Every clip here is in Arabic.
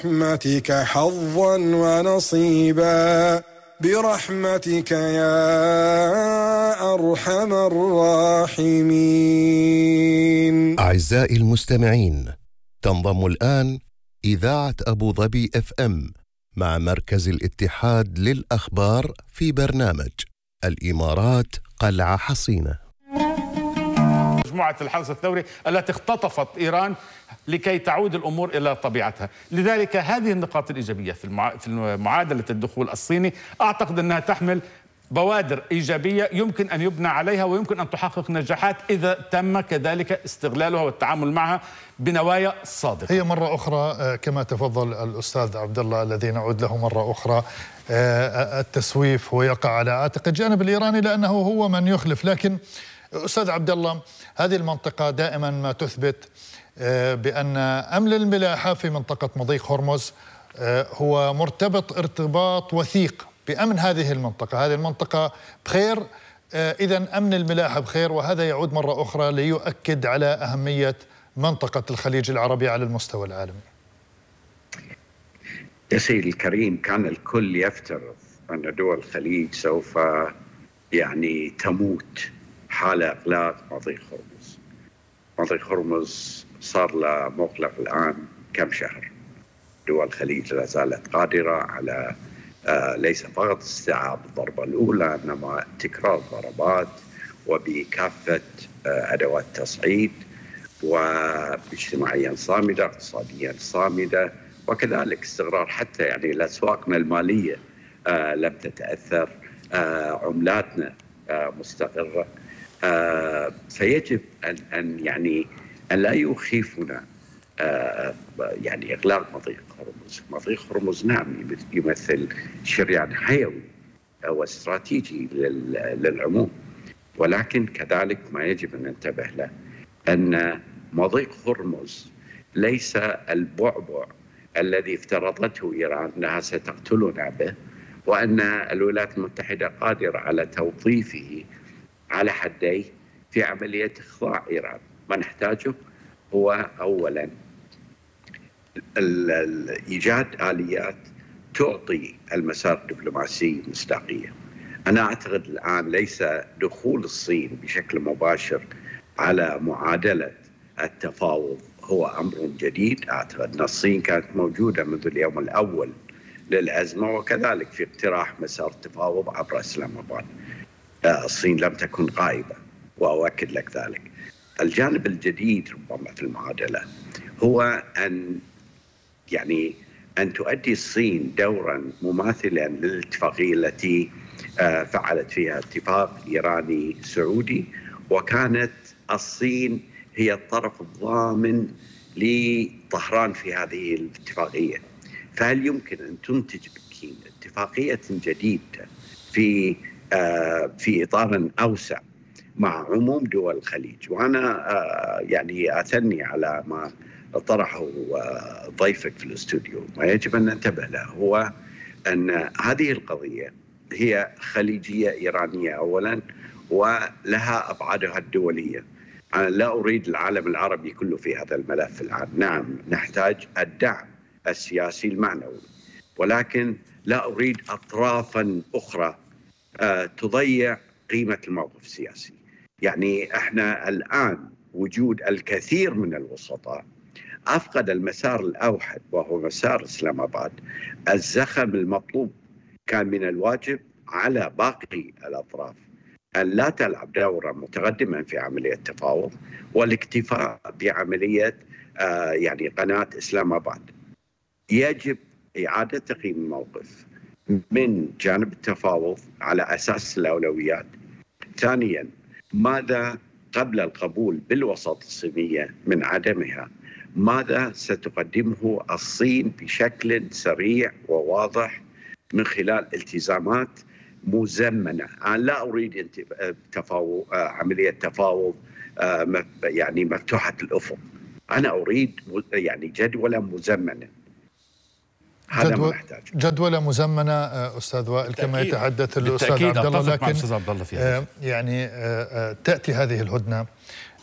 برحمتك حظا ونصيبا برحمتك يا أرحم الراحمين. أعزائي المستمعين، تنضم الآن إذاعة أبو ظبي FM مع مركز الاتحاد للأخبار في برنامج الإمارات قلعة حصينة. مجموعة الحرس الثوري التي اختطفت إيران لكي تعود الأمور إلى طبيعتها. لذلك هذه النقاط الإيجابية في معادلة الدخول الصيني أعتقد أنها تحمل بوادر إيجابية يمكن أن يبنى عليها، ويمكن أن تحقق نجاحات إذا تم كذلك استغلالها والتعامل معها بنوايا صادقة. هي مرة أخرى كما تفضل الأستاذ عبد الله الذي نعود له مرة أخرى، التسويف هو يقع على عاتق الجانب الإيراني لأنه هو من يخلف. لكن أستاذ عبد الله، هذه المنطقة دائما ما تثبت بأن أمن الملاحة في منطقة مضيق هرمز هو مرتبط ارتباط وثيق بأمن هذه المنطقة. هذه المنطقة بخير، إذن أمن الملاحة بخير، وهذا يعود مرة أخرى ليؤكد على أهمية منطقة الخليج العربي على المستوى العالمي. يا سيدي الكريم، كان الكل يفترض أن دول الخليج سوف تموت حال إغلاق مضيق هرمز. مضيق هرمز صار له مغلق الآن كم شهر. دول الخليج لا زالت قادرة على ليس فقط استيعاب الضربة الأولى، إنما تكرار ضربات وبكافة أدوات تصعيد، واجتماعيا صامدة، اقتصاديا صامدة، وكذلك استقرار حتى لأسواقنا المالية لم تتأثر، عملاتنا مستقرة. فيجب أن لا يخيفنا إغلاق مضيق هرمز. مضيق هرمز نعم يمثل شريان حيوي واستراتيجي للعموم، ولكن كذلك ما يجب أن ننتبه له أن مضيق هرمز ليس البعبع الذي افترضته إيران أنها ستقتلنا به، وأن الولايات المتحدة قادرة على توظيفه على حديه في عملية إخضاع إيران. ما نحتاجه هو أولا إيجاد آليات تعطي المسار الدبلوماسي مصداقية. أنا أعتقد الآن ليس دخول الصين بشكل مباشر على معادلة التفاوض هو أمر جديد. أعتقد أن الصين كانت موجودة منذ اليوم الأول للأزمة، وكذلك في اقتراح مسار التفاوض عبر إسلام آباد. الصين لم تكن غائبة، وأؤكد لك ذلك. الجانب الجديد ربما في المعادلة هو أن تؤدي الصين دورا مماثلا للاتفاقية التي فعلت فيها اتفاق إيراني سعودي، وكانت الصين هي الطرف الضامن لطهران في هذه الاتفاقية. فهل يمكن أن تنتج بكين اتفاقية جديدة في إطار أوسع مع عموم دول الخليج؟ وأنا أثني على ما طرحه ضيفك في الاستوديو. ما يجب أن ننتبه له هو أن هذه القضية هي خليجية إيرانية أولا، ولها أبعادها الدولية. أنا لا أريد العالم العربي كله في هذا الملف الآن. نعم نحتاج الدعم السياسي المعنوي، ولكن لا أريد أطرافا أخرى تضيع قيمة الموقف السياسي. احنا الآن وجود الكثير من الوسطاء أفقد المسار الأوحد وهو مسار إسلام آباد. الزخم المطلوب كان من الواجب على باقي الأطراف أن لا تلعب دورا متقدما في عملية التفاوض والاكتفاء بعملية قناة إسلام آباد. يجب إعادة تقييم الموقف من جانب التفاوض على أساس الأولويات. ثانيا، ماذا قبل القبول بالوساطة الصينية من عدمها؟ ماذا ستقدمه الصين بشكل سريع وواضح من خلال التزامات مزمنة؟ أنا لا أريد عملية تفاوض مفتوحة الأفق. أنا أريد جدولة مزمنة. هذا ما نحتاجه. جدولة مزمنة أستاذ وائل كما يتحدث الأستاذ عبد الله. لكن تأتي هذه الهدنة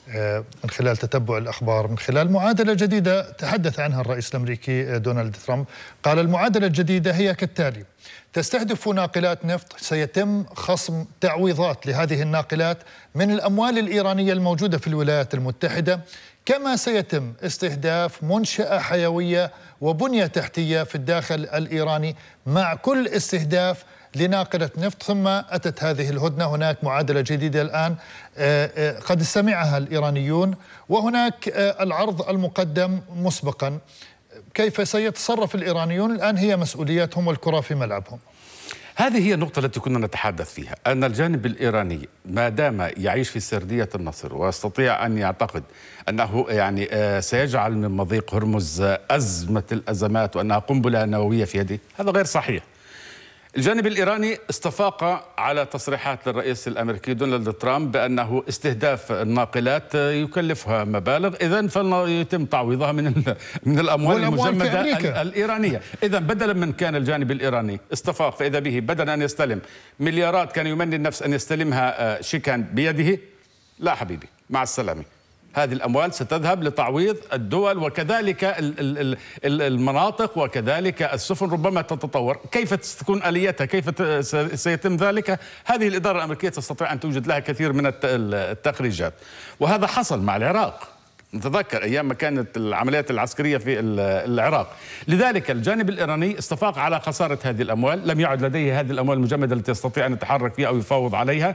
من خلال تتبع الأخبار، من خلال معادلة جديدة تحدث عنها الرئيس الأمريكي دونالد ترامب. قال المعادلة الجديدة هي كالتالي: تستهدف ناقلات نفط، سيتم خصم تعويضات لهذه الناقلات من الأموال الإيرانية الموجودة في الولايات المتحدة، كما سيتم استهداف منشأة حيوية وبنية تحتية في الداخل الإيراني مع كل استهداف لناقلة نفط. ثم أتت هذه الهدنة. هناك معادلة جديدة الآن قد استمعها الإيرانيون، وهناك العرض المقدم مسبقا. كيف سيتصرف الإيرانيون الآن هي مسؤولياتهم والكرة في ملعبهم. هذه هي النقطة التي كنا نتحدث فيها، أن الجانب الإيراني ما دام يعيش في سردية النصر ويستطيع أن يعتقد أنه يعني سيجعل من مضيق هرمز أزمة الأزمات وأنها قنبلة نووية في يده، هذا غير صحيح. الجانب الإيراني استفاق على تصريحات للرئيس الأمريكي دونالد ترامب بأنه استهداف الناقلات يكلفها مبالغ، إذن فليتم تعويضها من الأموال المجمدة الإيرانية. إذن بدلا من كان الجانب الإيراني استفاق فإذا به بدل أن يستلم مليارات كان يمني النفس أن يستلمها شيكا بيده، لا حبيبي مع السلامة، هذه الأموال ستذهب لتعويض الدول وكذلك المناطق وكذلك السفن ربما تتطور. كيف تكون آليتها؟ كيف سيتم ذلك؟ هذه الإدارة الأمريكية تستطيع أن توجد لها كثير من التخريجات، وهذا حصل مع العراق. نتذكر أيام ما كانت العمليات العسكرية في العراق. لذلك الجانب الإيراني استفاق على خسارة هذه الأموال، لم يعد لديه هذه الأموال المجمدة التي يستطيع أن يتحرك فيها أو يفاوض عليها.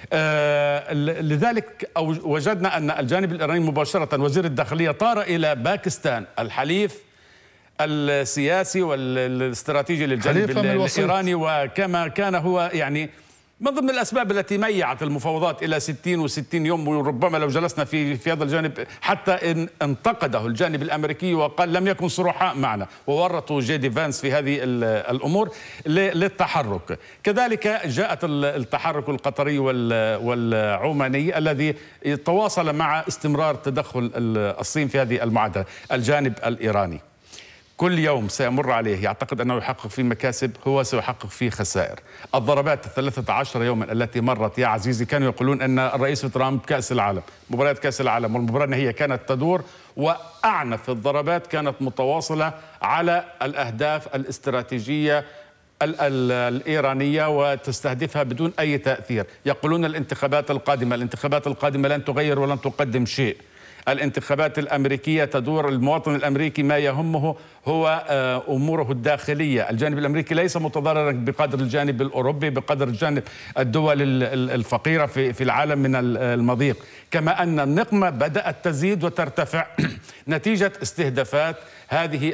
لذلك وجدنا أن الجانب الإيراني مباشرة وزير الداخلية طار إلى باكستان، الحليف السياسي والاستراتيجي للجانب الإيراني، وكما كان هو يعني من ضمن الأسباب التي ميعت المفاوضات إلى 60 و60 يوم، وربما لو جلسنا في هذا الجانب حتى إن انتقده الجانب الأمريكي وقال لم يكن صرحاء معنا، وورطوا جيدي فانس في هذه الأمور للتحرك. كذلك جاءت التحرك القطري والعماني الذي تواصل مع استمرار تدخل الصين في هذه المعادلة. الجانب الإيراني كل يوم سيمر عليه يعتقد أنه يحقق فيه مكاسب، هو سيحقق فيه خسائر. الضربات 13 يوما التي مرت يا عزيزي كانوا يقولون أن الرئيس ترامب كأس العالم، مباريات كأس العالم والمباراة النهائية كانت تدور، وأعنف الضربات كانت متواصلة على الأهداف الاستراتيجية الإيرانية وتستهدفها بدون أي تأثير. يقولون الانتخابات القادمة لن تغير ولن تقدم شيء. الانتخابات الأمريكية تدور، المواطن الأمريكي ما يهمه هو أموره الداخلية. الجانب الأمريكي ليس متضررا بقدر الجانب الأوروبي، بقدر الجانب الدول الفقيرة في العالم من المضيق. كما أن النقمة بدأت تزيد وترتفع نتيجة استهدافات هذه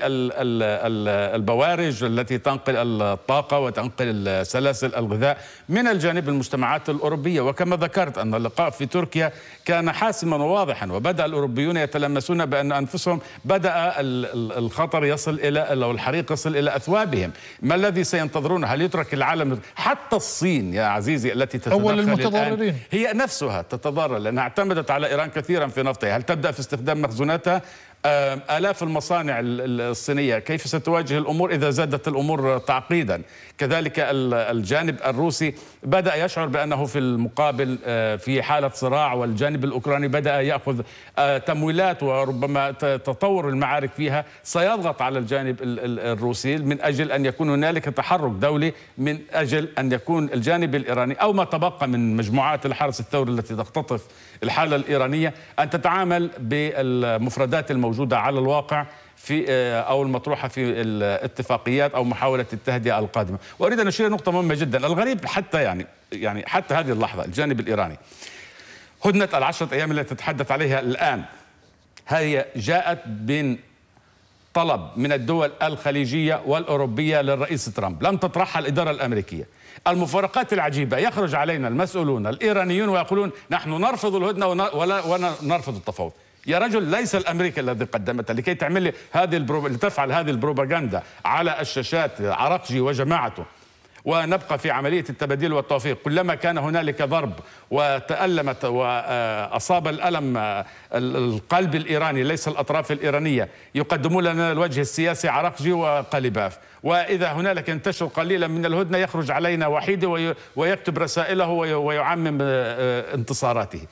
البوارج التي تنقل الطاقة وتنقل سلاسل الغذاء من الجانب المجتمعات الأوروبية. وكما ذكرت أن اللقاء في تركيا كان حاسما وواضحا، وبدأ الأوروبيون يتلمسون بأن أنفسهم بدأ الخطر يصل إلى، أو الحريق يصل إلى أثوابهم. ما الذي سينتظرون؟ هل يترك العالم؟ حتى الصين يا عزيزي التي تتدخل الآن هي نفسها تتضرر لأنها اعتمدت على إيران كثيرا في نفطها. هل تبدأ في استخدام مخزوناتها؟ آلاف المصانع الصينية، كيف ستواجه الأمور إذا زادت الأمور تعقيدا؟ كذلك الجانب الروسي بدأ يشعر بأنه في المقابل في حالة صراع، والجانب الأوكراني بدأ يأخذ تمويلات، وربما تطور المعارك فيها سيضغط على الجانب الروسي من أجل أن يكون هنالك تحرك دولي، من أجل أن يكون الجانب الإيراني أو ما تبقى من مجموعات الحرس الثوري التي تختطف الحالة الإيرانية أن تتعامل بالمفردات الموجودة على الواقع في أو المطروحة في الاتفاقيات أو محاولة التهدئة القادمة. وأريد أن أشير نقطة مهمة جدا. الغريب حتى يعني حتى هذه اللحظة الجانب الإيراني، هدنة ال10 أيام التي تتحدث عليها الآن هي جاءت من طلب من الدول الخليجية والأوروبية للرئيس ترامب، لم تطرحها الإدارة الأمريكية. المفارقات العجيبة، يخرج علينا المسؤولون الإيرانيون ويقولون نحن نرفض الهدنة ونرفض التفاوض. يا رجل، ليس الأمريكا الذي قدمتها لكي تعمل لي لتفعل هذه البروباغندا على الشاشات عرقجي وجماعته، ونبقى في عملية التبادل والتوفيق. كلما كان هنالك ضرب وتألمت وأصاب الألم القلب الإيراني ليس الأطراف الإيرانية، يقدمون لنا الوجه السياسي عرقجي وقلباف. وإذا هنالك ينتشر قليلا من الهدنة يخرج علينا وحيد ويكتب رسائله ويعمم انتصاراته.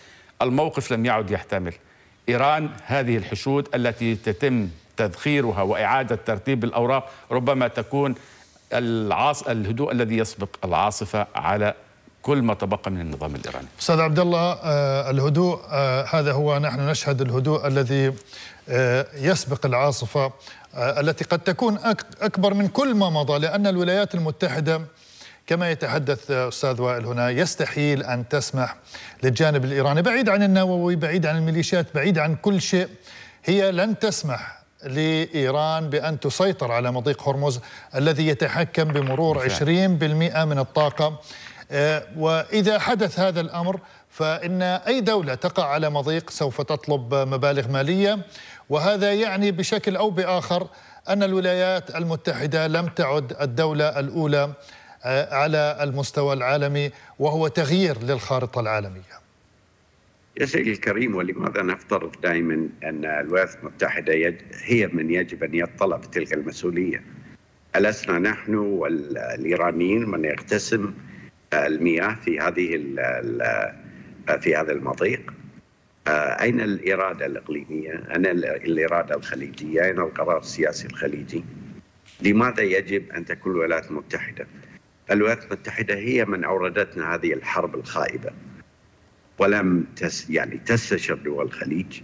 الموقف لم يعد يحتمل. إيران هذه الحشود التي تتم تذخيرها وإعادة ترتيب الأوراق ربما تكون الهدوء الذي يسبق العاصفة على كل ما تبقى من النظام الإيراني. أستاذ عبد الله، الهدوء هذا هو، نحن نشهد الهدوء الذي يسبق العاصفة التي قد تكون أكبر من كل ما مضى، لأن الولايات المتحدة كما يتحدث أستاذ وائل هنا يستحيل أن تسمح للجانب الإيراني، بعيد عن النووي، بعيد عن الميليشيات، بعيد عن كل شيء، هي لن تسمح لإيران بأن تسيطر على مضيق هرمز الذي يتحكم بمرور 20% من الطاقة. وإذا حدث هذا الأمر فإن أي دولة تقع على مضيق سوف تطلب مبالغ مالية، وهذا يعني بشكل أو بآخر أن الولايات المتحدة لم تعد الدولة الأولى على المستوى العالمي، وهو تغيير للخارطة العالمية. يا سيدي الكريم، ولماذا نفترض دائما أن الولايات المتحدة هي من يجب أن يطلع بتلك المسؤولية؟ ألسنا نحن والإيرانيين من يقتسم المياه في هذا المضيق؟ أين الإرادة الإقليمية؟ أين الإرادة الخليجية؟ أين القرار السياسي الخليجي؟ لماذا يجب أن تكون الولايات المتحدة؟ الولايات المتحدة هي من أوردتنا هذه الحرب الخائبة، ولم تستشر دول الخليج،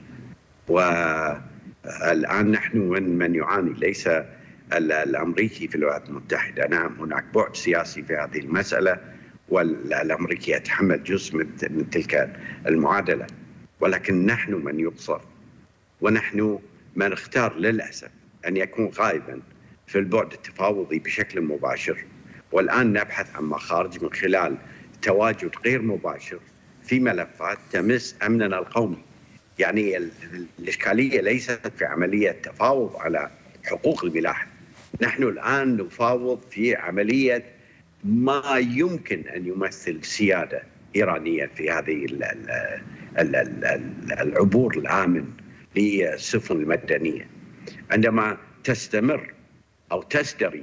والآن نحن من يعاني، ليس الأمريكي في الولايات المتحدة. نعم، هناك بعد سياسي في هذه المسألة، والأمريكي يتحمل جزء من تلك المعادلة، ولكن نحن من يقصر، ونحن من اختار للأسف أن يكون غائبا في البعد التفاوضي بشكل مباشر، والآن نبحث عن مخارج من خلال تواجد غير مباشر في ملفات تمس أمننا القومي. يعني الإشكالية ليست في عملية تفاوض على حقوق الملاحة، نحن الآن نفاوض في عملية ما يمكن أن يمثل سيادة إيرانية في هذه العبور الآمن للسفن المدنية. عندما تستمر أو تزدري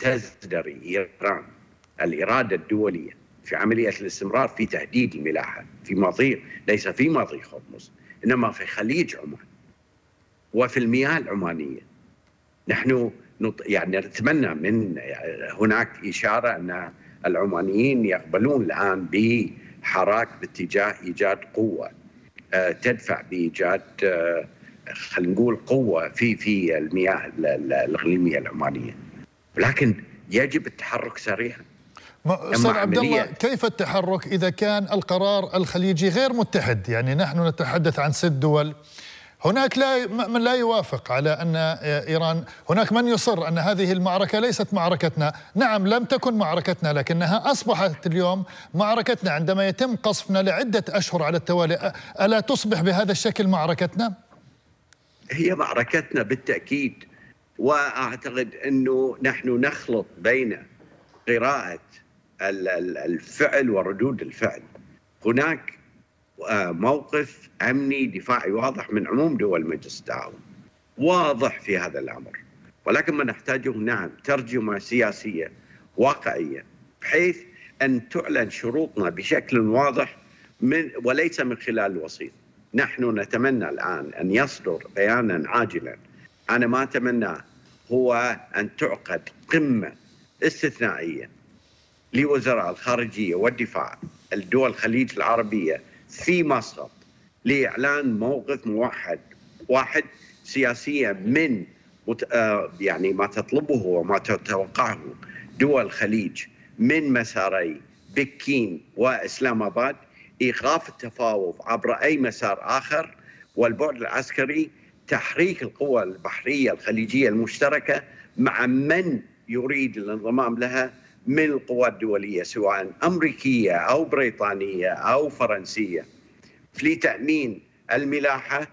إيران الإرادة الدولية في عملية الاستمرار في تهديد الملاحة في مضيق، ليس في مضيق هرمز إنما في خليج عمان وفي المياه العمانية، نحن نتمنى من هناك إشارة أن العمانيين يقبلون الآن بحراك باتجاه إيجاد قوة تدفع بإيجاد خلينا نقول قوة في المياه الإقليمية العمانية، لكن يجب التحرك سريعا. أستاذ عبد الله، كيف التحرك إذا كان القرار الخليجي غير متحد؟ يعني نحن نتحدث عن 6 دول، هناك من لا يوافق على أن إيران، هناك من يصر أن هذه المعركة ليست معركتنا. نعم، لم تكن معركتنا، لكنها أصبحت اليوم معركتنا. عندما يتم قصفنا لعدة أشهر على التوالي، ألا تصبح بهذا الشكل معركتنا؟ هي معركتنا بالتأكيد، وأعتقد أنه نحن نخلط بين قراءة الفعل وردود الفعل. هناك موقف أمني دفاعي واضح من عموم دول مجلس التعاون، واضح في هذا الأمر، ولكن ما نحتاجه نعم ترجمة سياسية واقعية بحيث أن تعلن شروطنا بشكل واضح وليس من خلال الوسيط. نحن نتمنى الآن أن يصدر بيانا عاجلا. أنا ما أتمنى هو أن تعقد قمة استثنائية لوزراء الخارجية والدفاع الدول الخليج العربية في مسقط لإعلان موقف واحد سياسيا من ما تطلبه وما تتوقعه دول الخليج من مساري بكين وإسلام آباد، إيقاف التفاوض عبر أي مسار آخر، والبعد العسكري تحريك القوى البحرية الخليجية المشتركة مع من يريد الانضمام لها من القوى الدولية سواء أمريكية أو بريطانية أو فرنسية لتأمين الملاحة.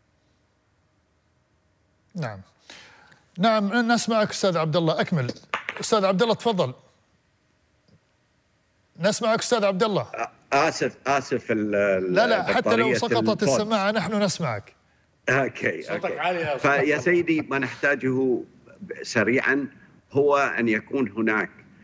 نعم نسمعك أستاذ عبد الله، أكمل أستاذ عبد الله، تفضل. نسمعك أستاذ عبد الله. آسف لا حتى لو سقطت السماعة نحن نسمعك. أوكي. صوتك عالي. فيا سيدي ما نحتاجه سريعا هو أن يكون هناك